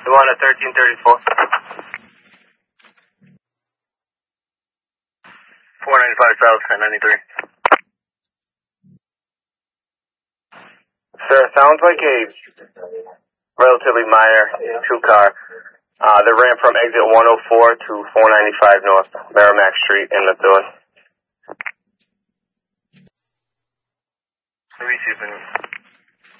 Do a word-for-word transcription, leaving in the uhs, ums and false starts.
The one at thirteen thirty-four. four ninety-five South, ten ninety-three. Sir, sounds like a relatively minor two-car. Uh, that ran from exit one oh four to four ninety-five North Merrimack Street in Methuen. Receiving.